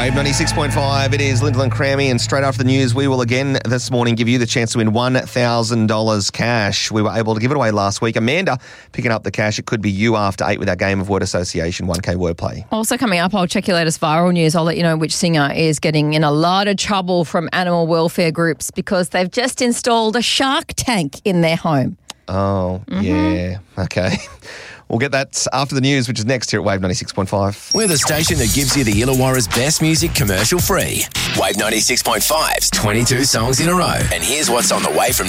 Wave 96.5, it is Lyndall and Crammy, and straight after the news, we will again this morning give you the chance to win $1,000 cash. We were able to give it away last week. Amanda picking up the cash. It could be you after 8 with our game of word association, 1K wordplay. Also coming up, I'll check your latest viral news. I'll let you know which singer is getting in a lot of trouble from animal welfare groups because they've just installed a shark tank in their home. Oh, yeah. Okay. We'll get that after the news, which is next here at Wave 96.5. We're the station that gives you the Illawarra's best music commercial free. Wave 96.5's 22 songs in a row. And here's what's on the way from